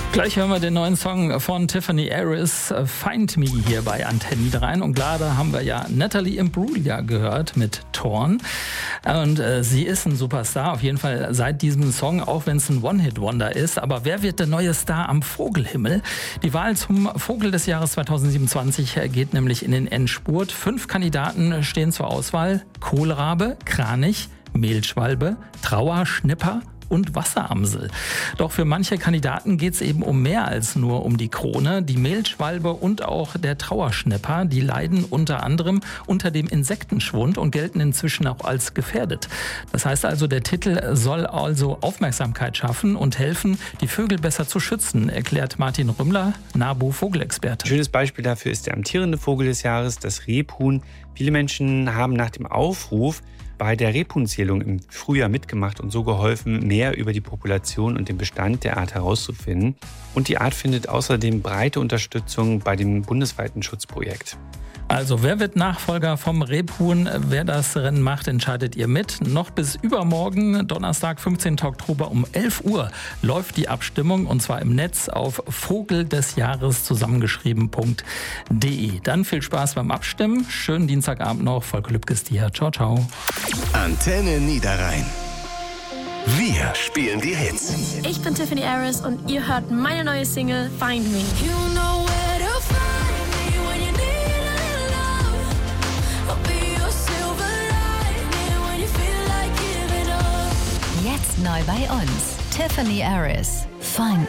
Gleich hören wir den neuen Song von Tiffany Aris, Find Me, hier bei Antenne Niederrhein. Und gerade haben wir ja Natalie Imbruglia gehört mit Torn. Und sie ist ein Superstar, auf jeden Fall seit diesem Song, auch wenn es ein One-Hit-Wonder ist. Aber wer wird der neue Star am Vogelhimmel? Die Wahl zum Vogel des Jahres 2027 geht nämlich in den Endspurt. 5 Kandidaten stehen zur Auswahl: Kohlrabe, Kranich, Mehlschwalbe, Trauerschnipper und Wasseramsel. Doch für manche Kandidaten geht es eben um mehr als nur um die Krone. Die Mehlschwalbe und auch der Trauerschnepper, die leiden unter anderem unter dem Insektenschwund und gelten inzwischen auch als gefährdet. Das heißt also, der Titel soll also Aufmerksamkeit schaffen und helfen, die Vögel besser zu schützen, erklärt Martin Rümmler, NABU-Vogelexperte. Ein schönes Beispiel dafür ist der amtierende Vogel des Jahres, das Rebhuhn. Viele Menschen haben nach dem Aufruf bei der Rebhuhnzählung im Frühjahr mitgemacht und so geholfen, mehr über die Population und den Bestand der Art herauszufinden. Und die Art findet außerdem breite Unterstützung bei dem bundesweiten Schutzprojekt. Also, wer wird Nachfolger vom Rebhuhn? Wer das Rennen macht, entscheidet ihr mit. Noch bis übermorgen, Donnerstag, 15. Oktober um 11 Uhr läuft die Abstimmung, und zwar im Netz auf vogeldesjahres zusammengeschrieben.de. Dann viel Spaß beim Abstimmen. Schönen Dienstagabend noch. Volker Lübke ist hier. Ciao, ciao. Antenne Niederrhein. Wir spielen die Hits. Ich bin Tiffany Aris und ihr hört meine neue Single Find Me. You know where to find me when you need a love. I'll be your silver lining when you feel like giving up. Jetzt neu bei uns. Tiffany Aris. Find